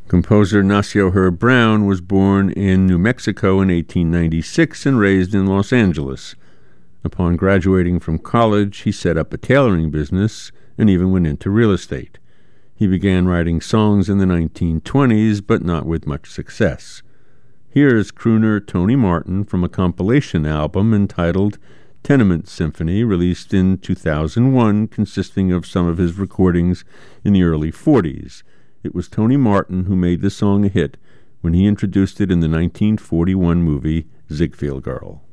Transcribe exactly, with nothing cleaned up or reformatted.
Composer Nacio Herb Brown was born in New Mexico in eighteen ninety-six and raised in Los Angeles. Upon graduating from college, he set up a tailoring business and even went into real estate. He began writing songs in the nineteen twenties, but not with much success. Here is crooner Tony Martin from a compilation album entitled Tenement Symphony, released in two thousand one, consisting of some of his recordings in the early forties. It was Tony Martin who made the song a hit when he introduced it in the nineteen forty-one movie Ziegfeld Girl.